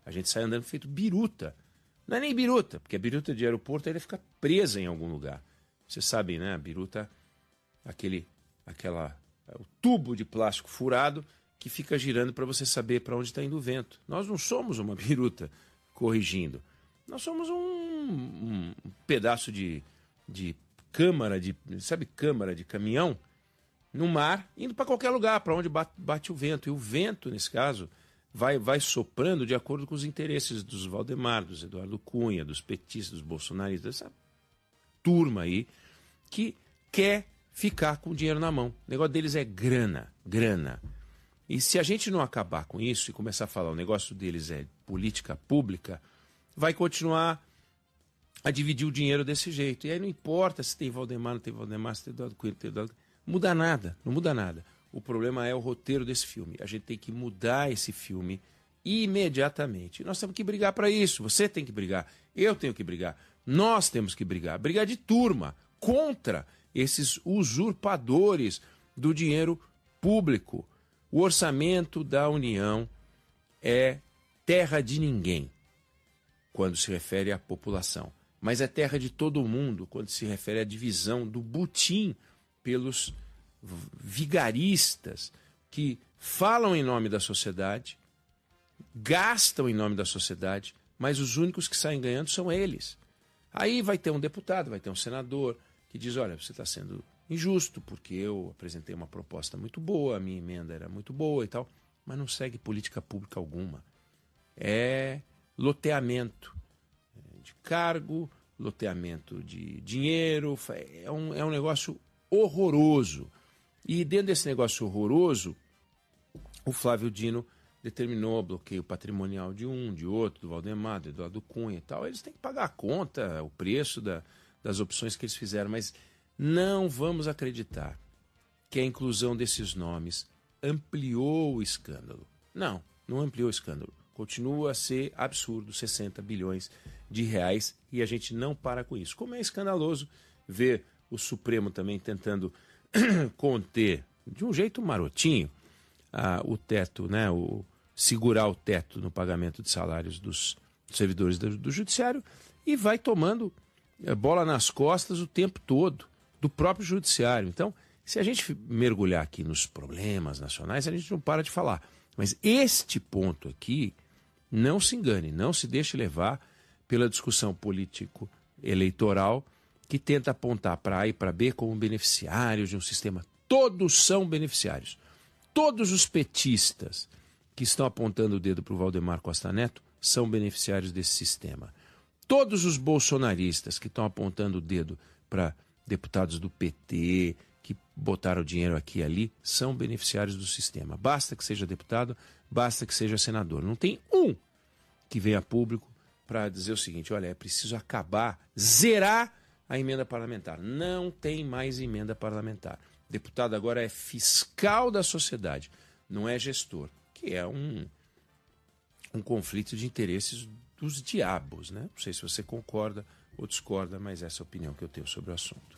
A gente sai andando feito biruta. Não é nem biruta, porque a biruta de aeroporto ele fica presa em algum lugar. Vocês sabem, né? A biruta, o tubo de plástico furado que fica girando para você saber para onde está indo o vento. Nós não somos uma biruta corrigindo. Nós somos um pedaço de câmara, câmara de caminhão no mar, indo para qualquer lugar, para onde bate o vento. E o vento, nesse caso, vai soprando de acordo com os interesses dos Valdemar, dos Eduardo Cunha, dos petistas, dos bolsonaristas, dessa turma aí que quer ficar com o dinheiro na mão. O negócio deles é grana, grana. E se a gente não acabar com isso e começar a falar o negócio deles é política pública, vai continuar a dividir o dinheiro desse jeito. E aí não importa se tem Valdemar, não tem Valdemar, se tem Eduardo Cunha, não tem Eduardo Cunha. Muda nada, não muda nada. O problema é o roteiro desse filme. A gente tem que mudar esse filme imediatamente. Nós temos que brigar para isso. Você tem que brigar. Eu tenho que brigar. Nós temos que brigar. Brigar de turma contra esses usurpadores do dinheiro público. O orçamento da União é terra de ninguém quando se refere à população. Mas é terra de todo mundo quando se refere à divisão do butim pelos vigaristas que falam em nome da sociedade, gastam em nome da sociedade, mas os únicos que saem ganhando são eles. Aí vai ter um deputado, vai ter um senador que diz, olha, você está sendo injusto porque eu apresentei uma proposta muito boa, a minha emenda era muito boa e tal, mas não segue política pública alguma. É loteamento de cargo, loteamento de dinheiro, é um negócio horroroso. E dentro desse negócio horroroso, o Flávio Dino determinou bloqueio patrimonial de um, de outro, do Valdemar, do Eduardo Cunha e tal. Eles têm que pagar a conta, o preço das opções que eles fizeram, mas não vamos acreditar que a inclusão desses nomes ampliou o escândalo. Não ampliou o escândalo. Continua a ser absurdo, 60 bilhões de reais, e a gente não para com isso. Como é escandaloso ver o Supremo também tentando conter, de um jeito marotinho, o teto, né, segurar o teto no pagamento de salários dos servidores do Judiciário, e vai tomando bola nas costas o tempo todo do próprio Judiciário. Então, se a gente mergulhar aqui nos problemas nacionais, a gente não para de falar. Mas este ponto aqui, não se engane, não se deixe levar pela discussão político-eleitoral que tenta apontar para A e para B como beneficiários de um sistema. Todos são beneficiários. Todos os petistas que estão apontando o dedo para o Valdemar Costa Neto são beneficiários desse sistema. Todos os bolsonaristas que estão apontando o dedo para deputados do PT, que botaram dinheiro aqui e ali, são beneficiários do sistema. Basta que seja deputado, basta que seja senador. Não tem um que venha a público para dizer o seguinte, olha, é preciso acabar, zerar a emenda parlamentar. Não tem mais emenda parlamentar. Deputado agora é fiscal da sociedade, não é gestor, que é um conflito de interesses dos diabos, né? Não sei se você concorda ou discorda, mas essa é a opinião que eu tenho sobre o assunto.